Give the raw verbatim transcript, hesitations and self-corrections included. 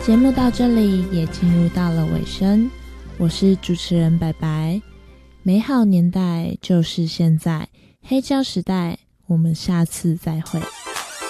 节目到这里也进入到了尾声，我是主持人白白，美好年代就是现在，黑胶时代，我们下次再会。